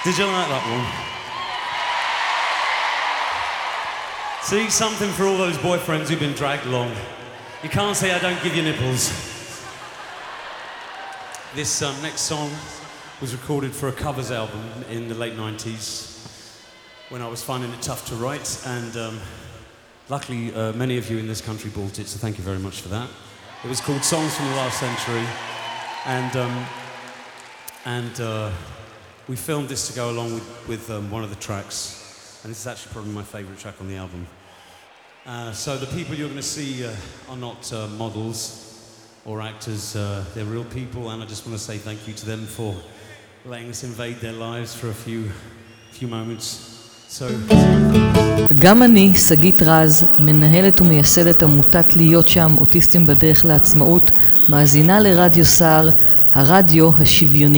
Did you like that one? See, something for all those boyfriends who've been dragged along. You can't say I don't give you nipples. This next song was recorded for a covers album in the late 90s when I was finding it tough to write, and luckily many of you in this country bought it, so thank you very much for that. It was called Songs from the Last Century, and we filmed this to go along with one of the tracks, and this is actually probably my favourite track on the album. So the people you're going to see are not models or actors, they're real people, and I just want to say thank you to them for letting us invade their lives for a few moments. So... גם אני, שגית רז, מנהלת ומייסדת עמותת להיות שם, אוטיסטים בדרך לעצמאות, מאזינה לרדיו סער, הרדיו השוויוני.